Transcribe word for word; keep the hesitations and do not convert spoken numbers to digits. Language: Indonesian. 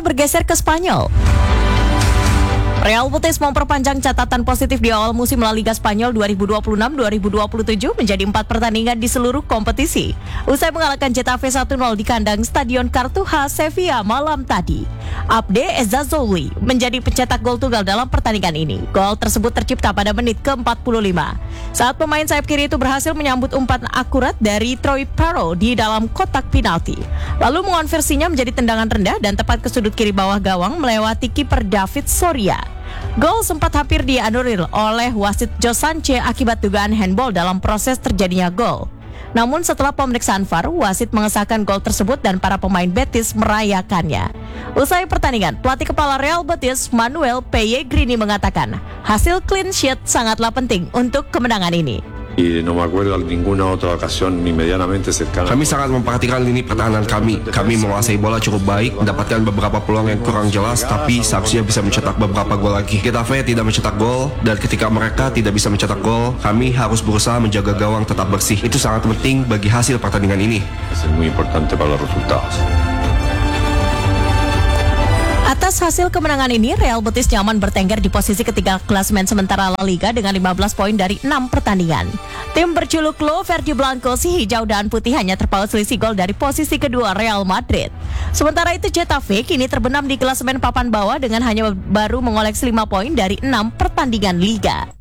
Kita bergeser ke Spanyol. Real Betis memperpanjang catatan positif di awal musim La Liga Spanyol dua ribu dua puluh enam dua ribu dua puluh tujuh menjadi empat pertandingan di seluruh kompetisi. Usai mengalahkan Getafe satu nol di kandang Stadion Cartuja Sevilla malam tadi. Abde Ezzazzouli menjadi pencetak gol tunggal dalam pertandingan ini. Gol tersebut tercipta pada menit ke empat puluh lima. Saat pemain sayap kiri itu berhasil menyambut umpan akurat dari Troy Parro di dalam kotak penalti. Lalu mengonversinya menjadi tendangan rendah dan tepat ke sudut kiri bawah gawang melewati kiper David Soria. Gol sempat hampir dianulir oleh wasit Josance akibat dugaan handball dalam proses terjadinya gol. Namun setelah pemeriksaan V A R, wasit mengesahkan gol tersebut dan para pemain Betis merayakannya. Usai pertandingan, pelatih kepala Real Betis Manuel Pellegrini mengatakan, hasil clean sheet sangatlah penting untuk kemenangan ini. No me acuerdo de ninguna otra ocasión ni medianamente cercana. Kami sangat memperhatikan lini pertahanan kami. Kami menguasai bola cukup baik, mendapatkan beberapa peluang yang kurang jelas, tapi seharusnya bisa mencetak beberapa gol lagi. Getafe tidak mencetak gol, dan ketika mereka tidak bisa mencetak gol, kami harus berusaha menjaga gawang tetap bersih. Itu sangat penting bagi hasil pertandingan ini. Es muy importante para los resultados. Atas hasil kemenangan ini, Real Betis nyaman bertengger di posisi ketiga klasemen sementara La Liga dengan lima belas poin dari enam pertandingan. Tim berjuluk Lo Verde Blanco si hijau dan putih hanya terpaut selisih gol dari posisi kedua Real Madrid. Sementara itu Getafe kini terbenam di klasemen papan bawah dengan hanya baru mengoleksi lima poin dari enam pertandingan Liga.